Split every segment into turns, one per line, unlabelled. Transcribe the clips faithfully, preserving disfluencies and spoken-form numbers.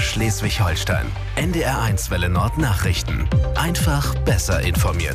Schleswig-Holstein. N D R eins Welle Nord Nachrichten. Einfach besser informiert.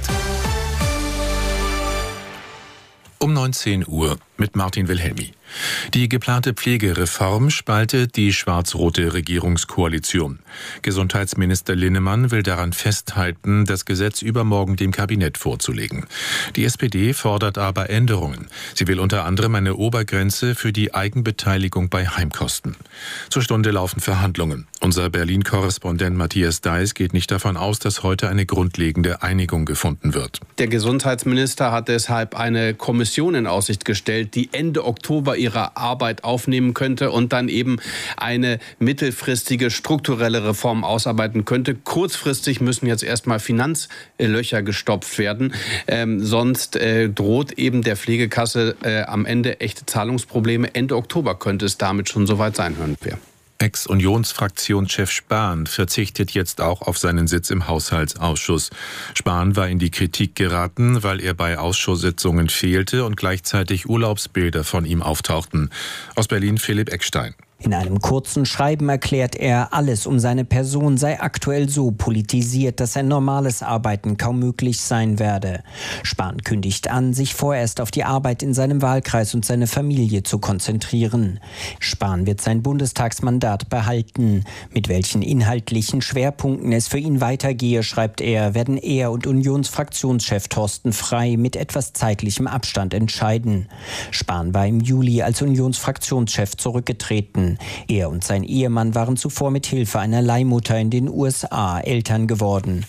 Um neunzehn Uhr mit Martin Wilhelmi. Die geplante Pflegereform spaltet die schwarz-rote Regierungskoalition. Gesundheitsminister Linnemann will daran festhalten, das Gesetz übermorgen dem Kabinett vorzulegen. Die S P D fordert aber Änderungen. Sie will unter anderem eine Obergrenze für die Eigenbeteiligung bei Heimkosten. Zur Stunde laufen Verhandlungen. Unser Berlin-Korrespondent Matthias Deiß geht nicht davon aus, dass heute eine grundlegende Einigung gefunden wird.
Der Gesundheitsminister hat deshalb eine Kommission in Aussicht gestellt, die Ende Oktober ihre Arbeit aufnehmen könnte und dann eben eine mittelfristige strukturelle Reform ausarbeiten könnte. Kurzfristig müssen jetzt erstmal Finanzlöcher gestopft werden. Ähm, sonst äh, droht eben der Pflegekasse äh, am Ende echte Zahlungsprobleme. Ende Oktober könnte es damit schon soweit sein, hören wir.
Ex-Unionsfraktionschef Spahn verzichtet jetzt auch auf seinen Sitz im Haushaltsausschuss. Spahn war in die Kritik geraten, weil er bei Ausschusssitzungen fehlte und gleichzeitig Urlaubsbilder von ihm auftauchten. Aus Berlin Philipp Eckstein.
In einem kurzen Schreiben erklärt er, alles um seine Person sei aktuell so politisiert, dass ein normales Arbeiten kaum möglich sein werde. Spahn kündigt an, sich vorerst auf die Arbeit in seinem Wahlkreis und seine Familie zu konzentrieren. Spahn wird sein Bundestagsmandat behalten. Mit welchen inhaltlichen Schwerpunkten es für ihn weitergehe, schreibt er, werden er und Unionsfraktionschef Thorsten Frey mit etwas zeitlichem Abstand entscheiden. Spahn war im Juli als Unionsfraktionschef zurückgetreten. Er und sein Ehemann waren zuvor mit Hilfe einer Leihmutter in den U S A Eltern geworden.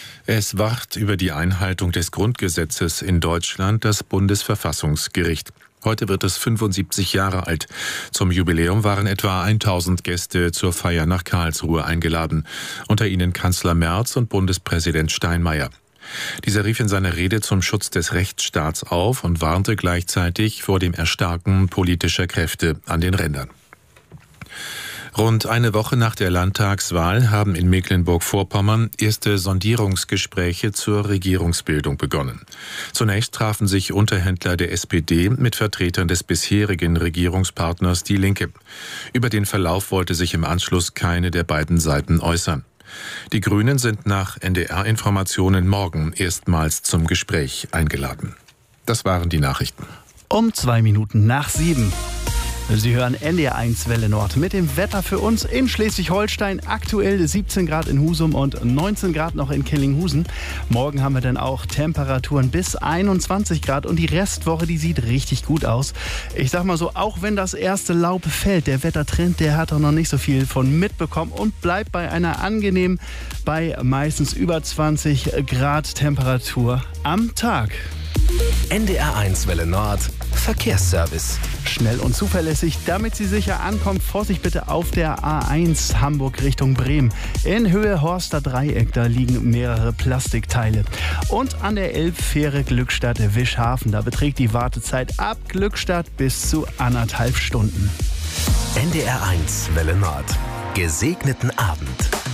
Es wacht über die Einhaltung des Grundgesetzes in Deutschland das Bundesverfassungsgericht. Heute wird es fünfundsiebzig Jahre alt. Zum Jubiläum waren etwa tausend Gäste zur Feier nach Karlsruhe eingeladen. Unter ihnen Kanzler Merz und Bundespräsident Steinmeier. Dieser rief in seiner Rede zum Schutz des Rechtsstaats auf und warnte gleichzeitig vor dem Erstarken politischer Kräfte an den Rändern. Rund eine Woche nach der Landtagswahl haben in Mecklenburg-Vorpommern erste Sondierungsgespräche zur Regierungsbildung begonnen. Zunächst trafen sich Unterhändler der S P D mit Vertretern des bisherigen Regierungspartners Die Linke. Über den Verlauf wollte sich im Anschluss keine der beiden Seiten äußern. Die Grünen sind nach N D R-Informationen morgen erstmals zum Gespräch eingeladen. Das waren die Nachrichten.
Um zwei Minuten nach sieben. Sie hören N D R eins Welle Nord mit dem Wetter für uns in Schleswig-Holstein. Aktuell siebzehn Grad in Husum und neunzehn Grad noch in Kellinghusen. Morgen haben wir dann auch Temperaturen bis einundzwanzig Grad und die Restwoche, die sieht richtig gut aus. Ich sag mal so, auch wenn das erste Laub fällt, der Wettertrend, der hat doch noch nicht so viel von mitbekommen und bleibt bei einer angenehmen, bei meistens über zwanzig Grad Temperatur am Tag.
N D R eins Welle Nord Verkehrsservice.
Schnell und zuverlässig, damit Sie sicher ankommen. Vorsicht bitte auf der A eins Hamburg Richtung Bremen. In Höhe Horster Dreieck, da liegen mehrere Plastikteile. Und an der Elbfähre Glückstadt-Wischhafen, da beträgt die Wartezeit ab Glückstadt bis zu anderthalb Stunden.
N D R eins Welle Nord. Gesegneten Abend.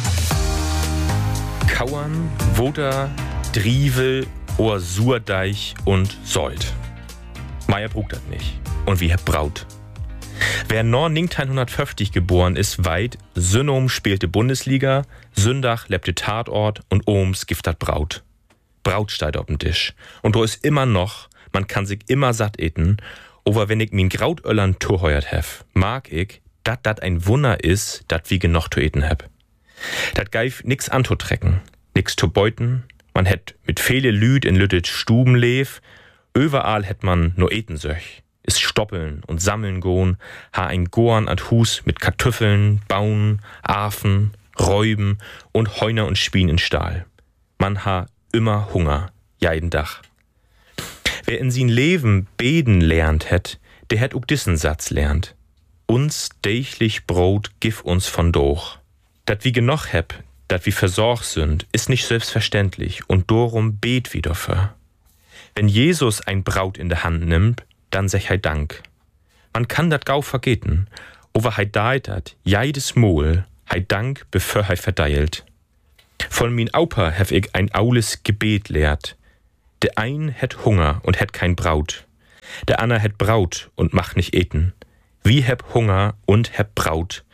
Kauern, Woder, Drivel, Ohrsurdeich und Sold. Meier brugt das nicht. Und wie Herr Braut. Wer neunzehnhundertfünfzig geboren ist, weit, Synnom spielte Bundesliga, Sündach lebte Tatort und Ohms giftet Braut. Braut steht auf dem Tisch. Und do ist immer noch, man kann sich immer satt eten, aber wenn ich min Grautöllern tuheuert hef, mag ich, dat dat ein Wunder is, dat wie genug zu eten heb. Dat geif nix anzutrecken, nix zu beuten, man hätt mit viele Lüd in Lüttet Stuben lev, überall hätt man nur eten söch. Is stoppeln und sammeln gohn, ha ein Goan an Hus mit Kartoffeln, Bauen, Afen, Räuben und Heuner und Spien in Stahl. Man ha immer Hunger, jeden Dach. Wer in sin Leben beten lernt hätt, der hätt ook dissen Satz lernt. Uns dächlich Brot gif uns von doch. Dat wie genoch heb, dat wie versorgt sind, ist nicht selbstverständlich und darum bet wie dafür. Wenn Jesus ein Braut in der Hand nimmt, dann sech hei Dank. Man kann dat gau vergeten, aber hei deit dat, jeides Mol, hei Dank, bevor hei verdeilt. Von min Aupa hef ich ein aules Gebet lehrt. Der ein hätt Hunger und hätt kein Braut. Der ander hätt Braut und macht nicht eten. Wie heb Hunger und heb Braut.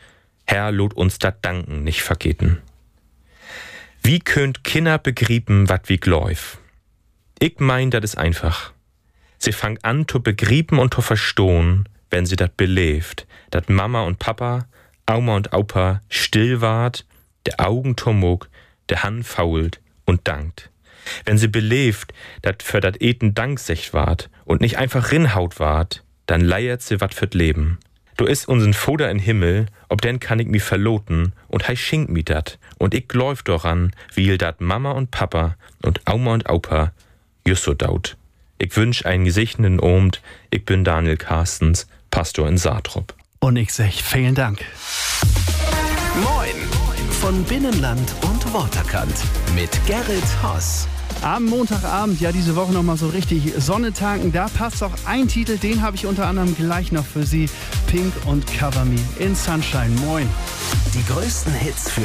Herr, lot uns dat Danken nicht vergeten. Wie könnt Kinder begrieben, wat wie gläuf? Ich mein, dat is einfach. Sie fang an zu begrieben und zu verstohn, wenn sie dat belebt, dat Mama und Papa, Oma und Opa still ward, der Augen tomog, der Hand fault und dankt. Wenn sie belebt, dat für dat Eten danksecht ward und nicht einfach rinhaut ward, dann leiert sie wat fürt Leben. Du is uns'n Vater in Himmel, ob denn kann ich mi verloten und hei schenkt mi dat und ich gläuf doran, wie dat Mama und Papa und Oma und Opa just so daut. Ich wünsch einen gesegneten Abend. Ich bin Daniel Carstens, Pastor in Saathrop.
Und ich sag vielen Dank.
Moin von Binnenland und Waterkant mit Gerrit Hoss.
Am Montagabend, ja diese Woche nochmal so richtig Sonne tanken, da passt auch ein Titel, den habe ich unter anderem gleich noch für Sie. Pink und Cover Me in Sunshine. Moin.
Die größten Hits für